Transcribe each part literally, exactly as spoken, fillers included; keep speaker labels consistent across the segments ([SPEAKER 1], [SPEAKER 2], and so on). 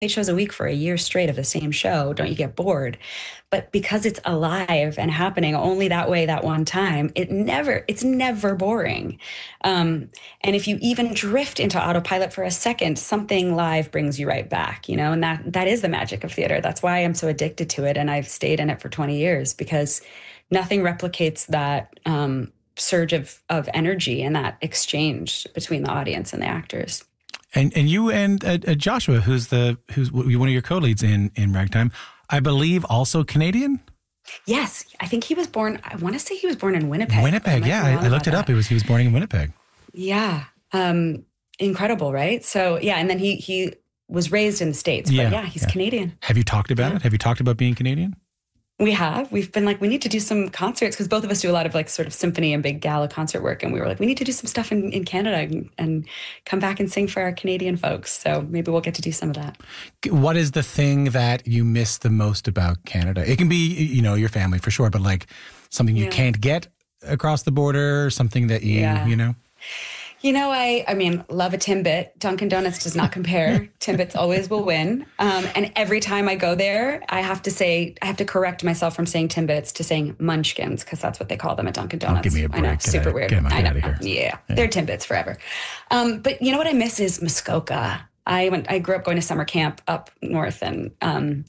[SPEAKER 1] shows a week for a year straight of the same show, don't you get bored? But because it's alive and happening only that way that one time, it never, it's never boring. Um, and if you even drift into autopilot for a second, something live brings you right back, you know, and that that is the magic of theater. That's why I'm so addicted to it. And I've stayed in it for twenty years because nothing replicates that um, surge of, of energy and that exchange between the audience and the actors.
[SPEAKER 2] And and you and uh, uh, Joshua, who's the who's one of your co-leads in in Ragtime, I believe also Canadian.
[SPEAKER 1] Yes, I think he was born. I want to say he was born in Winnipeg.
[SPEAKER 2] Winnipeg, yeah, I, I looked it up. He was he was born in Winnipeg.
[SPEAKER 1] Yeah, um, incredible, right? So yeah, and then he he was raised in the States. But yeah, yeah he's yeah. Canadian.
[SPEAKER 2] Have you talked about yeah. it? Have you talked about being Canadian?
[SPEAKER 1] We have. We've been like, we need to do some concerts because both of us do a lot of like sort of symphony and big gala concert work. And we were like, we need to do some stuff in, in Canada and, and come back and sing for our Canadian folks. So maybe we'll get to do some of that.
[SPEAKER 2] What is the thing that you miss the most about Canada? It can be, you know, your family for sure, but like something you yeah. can't get across the border, something that you, yeah. you know?
[SPEAKER 1] You know, I I mean, love a Timbit. Dunkin' Donuts does not compare. Timbits always will win. Um, and every time I go there, I have to say, I have to correct myself from saying Timbits to saying Munchkins, because that's what they call them at Dunkin' Donuts.
[SPEAKER 2] Oh, give me a break.
[SPEAKER 1] I know,
[SPEAKER 2] get
[SPEAKER 1] super
[SPEAKER 2] out,
[SPEAKER 1] weird.
[SPEAKER 2] Get
[SPEAKER 1] I know.
[SPEAKER 2] Out of here.
[SPEAKER 1] Yeah, yeah, they're Timbits forever. Um, but you know what I miss is Muskoka. I went. I grew up going to summer camp up north, and um,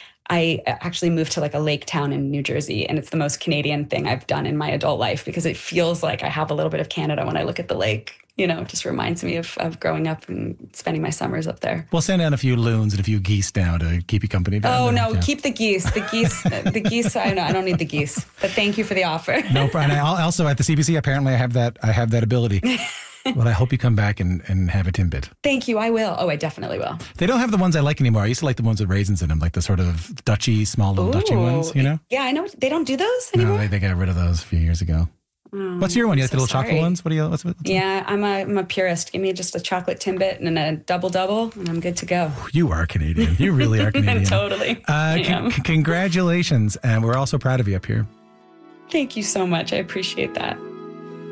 [SPEAKER 1] I actually moved to like a lake town in New Jersey, and it's the most Canadian thing I've done in my adult life because it feels like I have a little bit of Canada when I look at the lake. You know, it just reminds me of, of growing up and spending my summers up there.
[SPEAKER 2] We'll send down a few loons and a few geese down to keep you company. Down
[SPEAKER 1] oh,
[SPEAKER 2] there.
[SPEAKER 1] no,
[SPEAKER 2] yeah.
[SPEAKER 1] keep the geese. The geese, the geese, I know, I don't need the geese. But thank you for the offer.
[SPEAKER 2] No problem. And I also at the C B C, apparently I have that, I have that ability. Well, I hope you come back and, and have a Timbit.
[SPEAKER 1] Thank you. I will. Oh, I definitely will.
[SPEAKER 2] They don't have the ones I like anymore. I used to like the ones with raisins in them, like the sort of Dutchy, small little Ooh, Dutchy ones, you know?
[SPEAKER 1] Yeah, I know. They don't do those anymore?
[SPEAKER 2] No, they, they got rid of those a few years ago. Oh, what's your one? You like so the little sorry. chocolate ones? What do you? What's, what's
[SPEAKER 1] yeah, I'm a I'm a purist. Give me just a chocolate Timbit and a double double, and I'm good to go.
[SPEAKER 2] You are Canadian. You really are Canadian.
[SPEAKER 1] Totally.
[SPEAKER 2] Uh, c- congratulations, and we're also proud of you up here.
[SPEAKER 1] Thank you so much. I appreciate that.